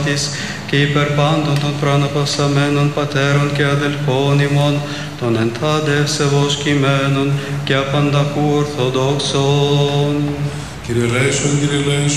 αυτής και υπέρ πάντων των προαναπαυσαμένων πατέρων και αδελφών ημών, των εν τάδε ευσεβοσκημένων και απανταχού ορθοδόξων. Κύριε Λέησον, Κύριε Λέησον.